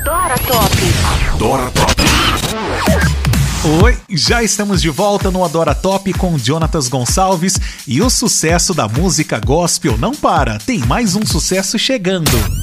Adora Top. Adora Top. Oi, já estamos de volta no Adora Top com Jonatas Gonçalves e o sucesso da música gospel não para, tem mais um sucesso chegando.